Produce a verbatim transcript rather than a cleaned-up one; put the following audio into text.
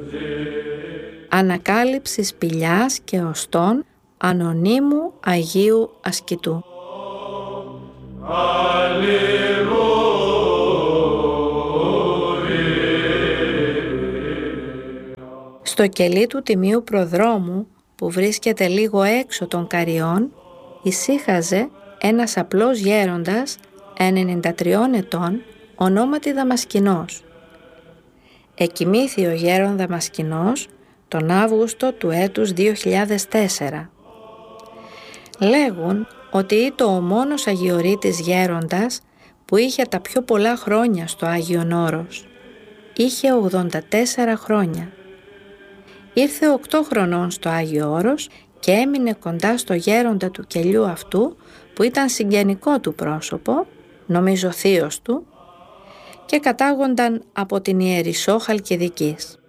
Ανακάλυψη σπηλιάς και οστών ανωνύμου Αγίου Ασκητού. Στο κελί του Τιμίου Προδρόμου, που βρίσκεται λίγο έξω των Καριών, ησύχαζε ένας απλός γέροντας ενενήντα τριών ετών, ονόματι Δαμασκηνός. Εκοιμήθη ο γέρον Δαμασκηνός τον Αύγουστο του έτους δύο χιλιάδες τέσσερα. Λέγουν ότι ήταν ο μόνος αγιορείτης γέροντας που είχε τα πιο πολλά χρόνια στο Άγιον Όρος. Είχε ογδόντα τέσσερα χρόνια. Ήρθε οκτώ χρονών στο Άγιο Όρος και έμεινε κοντά στο γέροντα του κελιού αυτού, που ήταν συγγενικό του πρόσωπο, νομίζω θείος του, και κατάγονταν από την Ιερισσό Χαλκιδικής.